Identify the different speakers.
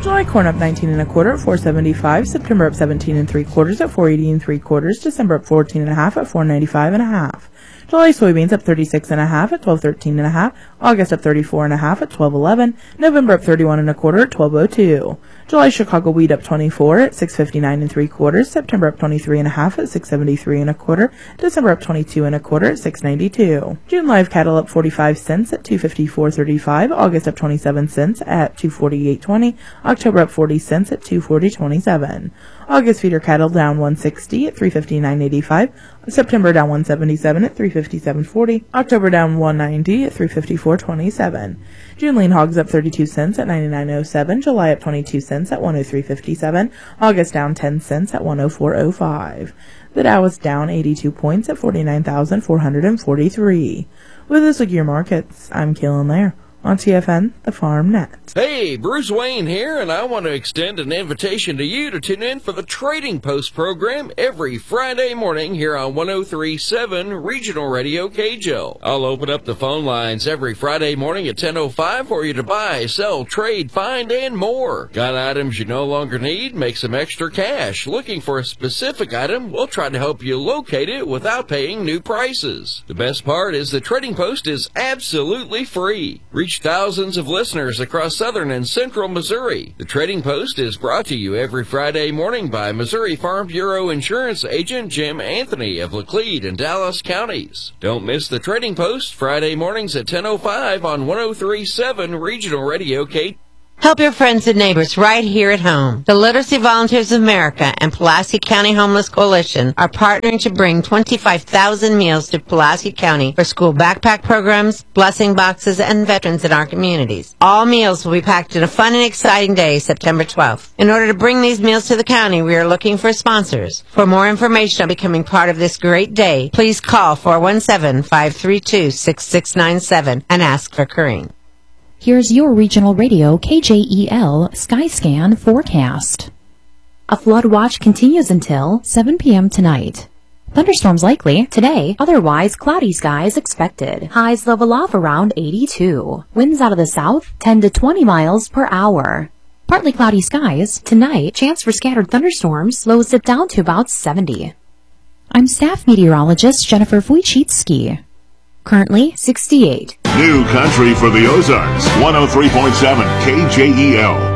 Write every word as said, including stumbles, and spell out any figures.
Speaker 1: July corn up nineteen and a quarter at four seventy-five. September up seventeen and three quarters at four eighty and three quarters. December up fourteen and a half at four ninety-five and a half. July soybeans up thirty-six and a half at twelve thirteen and a half. August up thirty-four and a half at twelve eleven. November up thirty-one and a quarter at twelve oh two. July Chicago wheat up twenty-four at six fifty-nine and three quarters. September up twenty-three and a half at six seventy-three and a quarter. December up twenty-two and a quarter at six ninety-two. June live cattle up forty-five cents at two fifty-four thirty-five. August up twenty-seven cents at two forty-eight twenty. October up forty cents at two forty twenty-seven. August feeder cattle down one sixty at three fifty-nine eighty-five. September down one seventy-seven at three fifty-seven forty. October down one ninety at three fifty-four twenty-seven. June lean hogs up thirty-two cents at ninety-nine oh seven. July up twenty-two cents at one oh three fifty-seven. August down ten cents at one oh four oh five. The Dow is down eighty-two points at forty-nine thousand four hundred forty-three. With this look at your markets, I'm Keelan Lair on T F N, the Farm Net.
Speaker 2: Hey, Bruce Wayne here, and I want to extend an invitation to you to tune in for the Trading Post program every Friday morning here on one oh three point seven Regional Radio K J O. I'll open up the phone lines every Friday morning at ten oh five for you to buy, sell, trade, find, and more. Got items you no longer need? Make some extra cash. Looking for a specific item? We'll try to help you locate it without paying new prices. The best part is the Trading Post is absolutely free. Reach thousands of listeners across southern and central Missouri. The Trading Post is brought to you every Friday morning by Missouri Farm Bureau Insurance Agent Jim Anthony of Laclede and Dallas counties. Don't miss the Trading Post Friday mornings at ten oh five on one oh three point seven Regional Radio K.
Speaker 3: Help your friends and neighbors right here at home. The Literacy Volunteers of America and Pulaski County Homeless Coalition are partnering to bring twenty-five thousand meals to Pulaski County for school backpack programs, blessing boxes, and veterans in our communities. All meals will be packed in a fun and exciting day, September twelfth. In order to bring these meals to the county, we are looking for sponsors. For more information on becoming part of this great day, please call four one seven, five three two, six six nine seven and ask for Corrine.
Speaker 4: Here's your Regional Radio K J E L Skyscan forecast. A flood watch continues until seven p.m. tonight. Thunderstorms likely today, otherwise cloudy skies expected. Highs level off around eighty-two. Winds out of the south, ten to twenty miles per hour. Partly cloudy skies tonight, chance for scattered thunderstorms, lows dip down to about seventy. I'm staff meteorologist Jennifer Wojcicki. Currently sixty-eight.
Speaker 5: New country for the Ozarks, one oh three point seven K J E L.